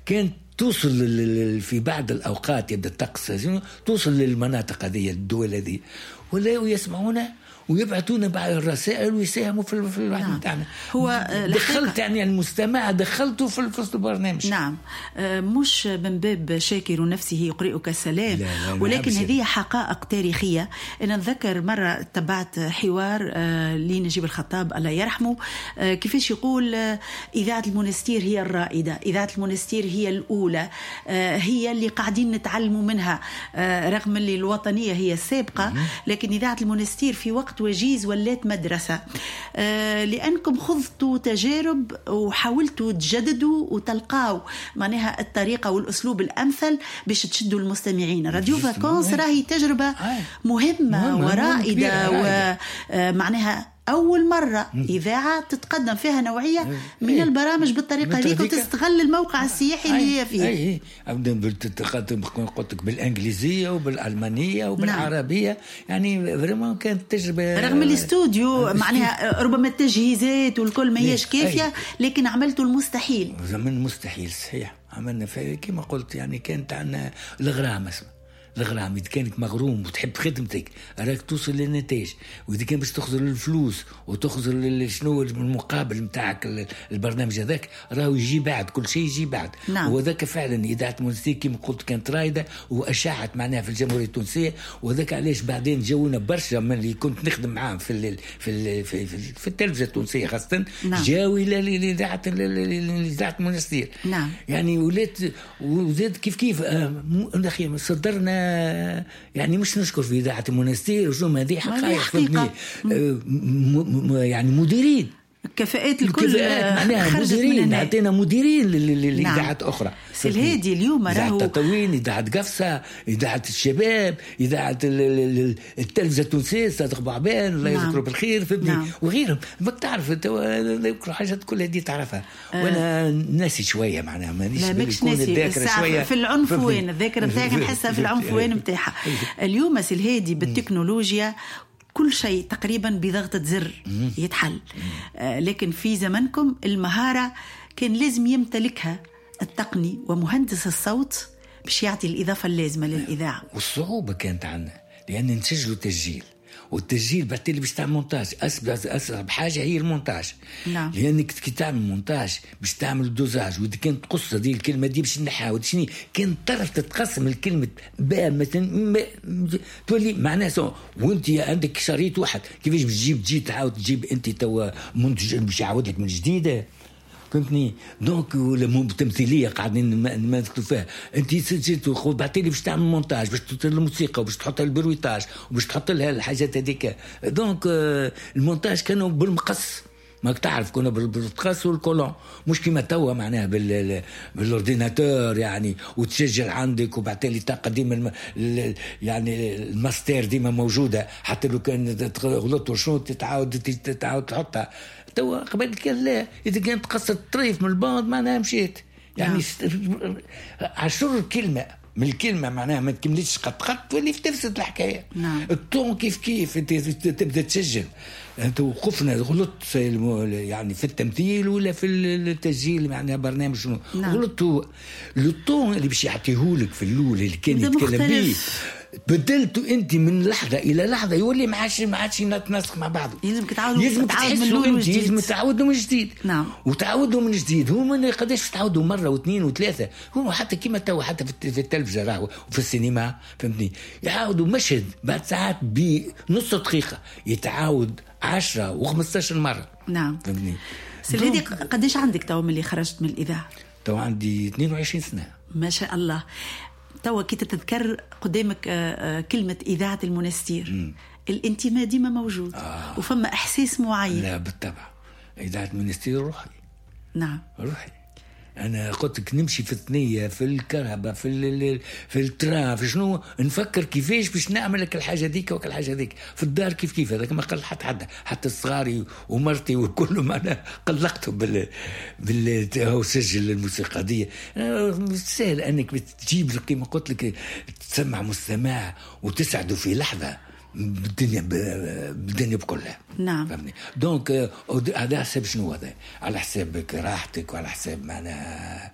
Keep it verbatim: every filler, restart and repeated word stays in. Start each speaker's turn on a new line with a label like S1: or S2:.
S1: كانت توصل في بعض الأوقات يبدأ الطقس توصل للمناطق هذه الدول هذه ولا يسمعونا ويبعثونا بعض الرسائل ويساهموا في في الوحدة
S2: نعم.
S1: بتاعنا.
S2: هو
S1: دخلت يعني المستمع دخلته في في البرنامج.
S2: نعم مش من باب شاكر نفسه يقرئك السلام،
S1: لا لا
S2: ولكن هذه حقائق تاريخية. أنا أتذكر مرة تبعت حوار لنجيب الخطاب الله يرحمه كيفاش يقول إذاعة المونستير هي الرائدة، إذاعة المونستير هي الأولى، هي اللي قاعدين نتعلموا منها رغم اللي الوطنية هي السابقة، لكن إذاعة المونستير في وقت وجيز ولات مدرسة آه لأنكم خضتوا تجارب وحاولتوا تجددوا وتلقاوا معناها الطريقة والأسلوب الأمثل باش تشدوا المستمعين. راديو فاكونس راهي تجربة مهمة ورائدة ومعناها أول مرة إذاعة تتقدم فيها نوعية من البرامج بالطريقة هذيك وتستغل الموقع السياحي اللي هي فيه.
S1: أي أبدا تقدم قلت لك بالإنجليزية وبالألمانية وبالعربية. نعم. يعني فريمون كانت تجربة
S2: رغم الاستوديو معناها ربما التجهيزات والكل ما هيش كافية، لكن عملتوا المستحيل.
S1: زمن مستحيل صحيح عملنا فيه كما قلت. يعني كانت عندنا الغرام اسمه الغرام، إذا كانك مغروم وتحب خدمتك راك توصل للنتائج، وإذا كان باش تخزر الفلوس وتخزر شنو المقابل متاعك البرنامج هذاك راهو يجي بعد، كل شيء يجي بعد.
S2: نعم.
S1: وذاك فعلا إذاعة مونستير كما قلت كانت رايدة وأشاعت معناها في الجمهورية التونسية، وذاك علاش بعدين جاونا برشا من اللي كنت نخدم معاهم في ال في ال في, في, في التلفزة التونسية خاصة.
S2: نعم.
S1: جاوا إلى إذاعة إذاعة مونستير.
S2: نعم.
S1: يعني ولات وزاد كيف كيف آه صدرنا يعني مش نشكر في إذاعة المونستير وشو هذه حقائق يعني مديرين
S2: كفاءات الكل
S1: معناها مديرين عطينا مديرين للإذاعات
S2: نعم.
S1: أخرى.
S2: الهادي اليوم
S1: إذاعة
S2: راهو
S1: تطوين، إذاعة قفصة، إذاعة الشباب، إذاعة التلفزة التونسية صادق بعبان الله يذكره. نعم. بالخير فهمني. نعم. وغيرهم ما تعرف ذكر حاجات كل هذه تعرفها. أه وأنا ناسي شوية معناها مانيش
S2: بيكون الذاكرة شوية في العنف وين الذاكرة نتاعك نحسها في العنف وين نتاعها. اليوم سي الهادي بالتكنولوجيا كل شيء تقريبا بضغطة زر يتحل. آه لكن في زمنكم المهارة كان لازم يمتلكها التقني ومهندس الصوت باش يعطي الإضافة اللازمة للإذاعة.
S1: والصعوبة كانت عنا لأن نسجلوا تسجيل، والتسجيل بعد اللي باش تعمل مونتاج أصعب حاجة هي المونتاج.
S2: نعم.
S1: لأنك كي تعمل مونتاج باش تعمل دوزاج، وإذا كانت تقص هذه الكلمة دي باش نحاول شني كان طرف تتقسم الكلمة با مثلا تولي معناها وانت عندك شريط واحد كيفاش بتجيب تجي تعاود تجيب انت توا منتج باش يعاود لك من جديدة فهمتني. دونك ولا تمثيليه قاعدين ما نكتب فيها انت سجلت وخذ بعتلي باش تعمل مونتاج باش تحط الموسيقى وباش تحط البرويتاج وباش تحط لها الحاجات هذيك. دونك المونتاج كانوا بالمقص ما تعرف كنا بالمقص والكولون مش كما توا معناها بال بالاورديناتور يعني وتسجل عندك وبعتلي طاقه ديما يعني الماستر ديما موجوده حتى لو كان غلطوا شنو تتعاود تتعاود تحطها. توا قبل كان لا إذا كانت قصة طريف من الباند معناها مشيت يعني نعم. عشر كلمة من الكلمة معناها ما تكمليش قد قد تولي في تفسد الحكاية.
S2: نعم.
S1: التون كيف كيف انت تبدأ تسجل انت وقفنا غلط يعني في التمثيل ولا في التسجيل معناها برنامج شنو. نعم. غلطوا التون اللي باش يعطيهولك في الأول اللي كان يتكلم بيه بدلته انت من لحظه الى لحظه يولي ما عادش ما عادش يتناسق مع بعضه.
S2: يلزمك تعاود
S1: يلزم تعاود من الاول وجديد. يلزم تعاودوا من جديد.
S2: نعم.
S1: وتعاودوا من جديد. هو من قداش تعاودوا مره واثنين وثلاثه. هو حتى كيما تو حتى في التلفزه راهو وفي السينما فهمتني يعاودوا مشهد بعد ساعات بنص دقيقه يتعاود عشرة وخمستاشر مره.
S2: نعم
S1: فهمتني.
S2: سيدي قداش عندك تو من اللي خرجت من الاذاعه؟
S1: تو عندي اثنين وعشرين سنه
S2: ما شاء الله. توا كي تتذكر قدامك كلمة إذاعة المونستير م. الانتماء ديما موجود. آه. وفما إحساس معين.
S1: لا بالطبع إذاعة المونستير روحي.
S2: نعم
S1: روحي. أنا قلت لك نمشي في الثنية في الكهرباء في ال في الترام في شنو نفكر كيفاش باش نعمل لك الحاجة ديك وك الحاجة ديك في الدار كيف كيف هذاك ما قل حتى حد حتى الصغاري ومرتي وكل ما أنا قلقتهم بال بال هو سجل الموسيقى دي. سهل أنك بتجيب لك كما قلت لك تسمع مستمع وتسعده في لحظة بالدنيا بالدنيا بكلها.
S2: نعم.
S1: فهمني. دونك هذا حساب شنو هذا على حسابك راحتك وعلى حساب معناها